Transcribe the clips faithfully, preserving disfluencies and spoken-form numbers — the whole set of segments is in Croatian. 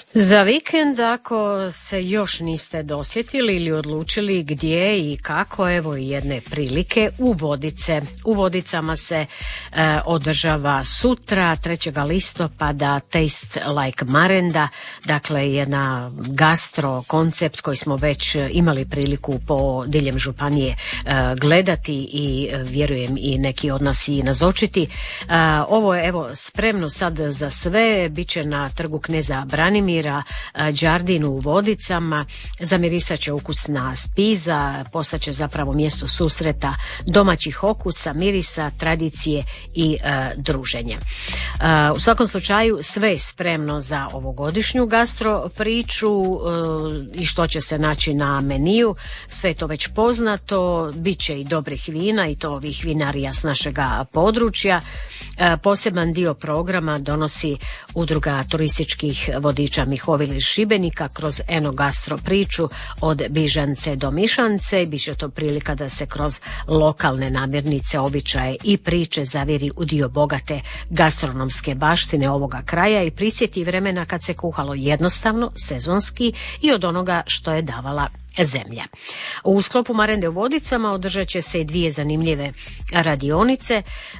Za vikend, ako se još niste dosjetili ili odlučili gdje i kako, evo i jedne prilike u Vodice. U Vodicama se e, održava sutra, trećeg listopada, Taste Like Marenda, dakle jedna gastro koncept koji smo već imali priliku po diljem županije e, gledati i e, vjerujem i neki od nas i nazočiti. E, ovo je evo spremno sad za sve, bit će na trgu kneza Branimira, Đardinu u Vodicama, zamirisat će ukusna spiza, postaće zapravo mjesto susreta domaćih okusa, mirisa, tradicije i e, druženja. E, u svakom slučaju sve je spremno za ovogodišnju gastro priču e, i što će se naći na meniju, sve je to već poznato, bit će i dobrih vina i to ovih vinarija s našega područja. E, poseban dio programa donosi Udruga turističkih vodiča Mihovil iz Šibenika kroz eno gastro priču od Bižance do Mišance i bit će to prilika da se kroz lokalne namirnice, običaje i priče zaviri u dio bogate gastronomske baštine ovoga kraja i prisjeti vremena kad se kuhalo jednostavno, sezonski i od onoga što je davala zemlja. U sklopu Marende u Vodicama održat će se i dvije zanimljive radionice.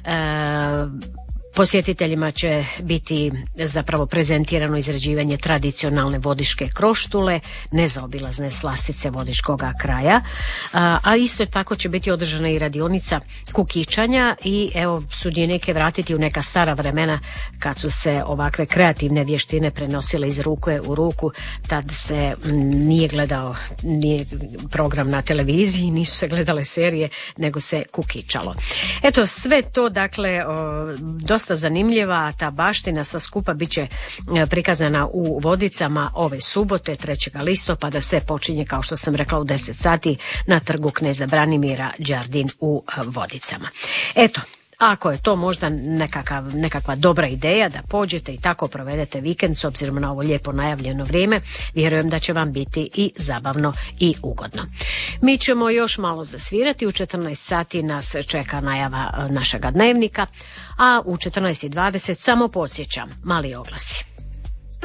E, Posjetiteljima će biti zapravo prezentirano izrađivanje tradicionalne vodiške kroštule, nezaobilazne slastice vodiškoga kraja, a isto tako će biti održana i radionica kukičanja i evo sudionike vratiti u neka stara vremena kad su se ovakve kreativne vještine prenosile iz ruke u ruku, tad se nije gledao nije program na televiziji, nisu se gledale serije, nego se kukičalo. Eto, sve to dakle dosta zanimljiva, ta baština sva skupa bit će prikazana u Vodicama ove subote, trećeg listopada, sve počinje kao što sam rekla u deset sati na trgu kneza Branimira Đardin u Vodicama. Eto, ako je to možda nekakav, nekakva dobra ideja da pođete i tako provedete vikend s obzirom na ovo lijepo najavljeno vrijeme, vjerujem da će vam biti i zabavno i ugodno. Mi ćemo još malo zasvirati, u četrnaest sati nas čeka najava našega dnevnika, a u četrnaest i dvadeset samo podsjećam, mali oglasi.